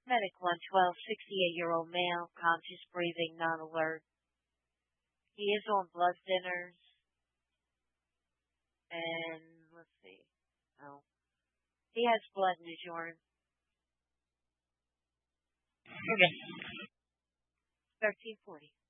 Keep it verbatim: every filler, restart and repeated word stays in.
Medic one twelve, sixty-eight-year-old male, conscious breathing, non-alert. He is on blood thinners. And let's see. Oh, he has blood in his urine. Okay. thirteen forty.